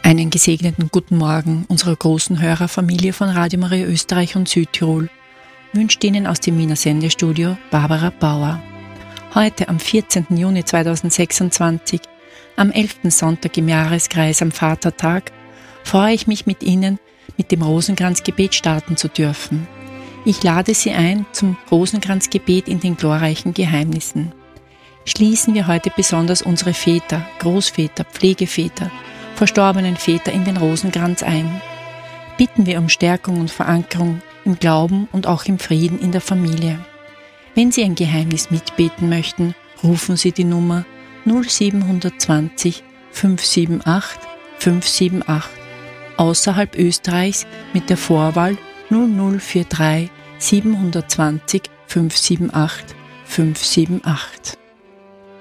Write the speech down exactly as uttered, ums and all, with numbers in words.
Einen gesegneten guten Morgen unserer großen Hörerfamilie von Radio Maria Österreich und Südtirol wünscht Ihnen aus dem Wiener Sendestudio Barbara Bauer. Heute am vierzehnten Juni zweitausendsechsundzwanzig, am elften Sonntag im Jahreskreis am Vatertag, freue ich mich mit Ihnen, mit dem Rosenkranzgebet starten zu dürfen. Ich lade Sie ein zum Rosenkranzgebet in den glorreichen Geheimnissen. Schließen wir heute besonders unsere Väter, Großväter, Pflegeväter, verstorbenen Väter in den Rosenkranz ein. Bitten wir um Stärkung und Verankerung im Glauben und auch im Frieden in der Familie. Wenn Sie ein Geheimnis mitbeten möchten, rufen Sie die Nummer null sieben zwanzig fünf sieben acht fünf sieben acht außerhalb Österreichs mit der Vorwahl null null vier drei sieben zwei null fünf sieben acht fünf sieben acht.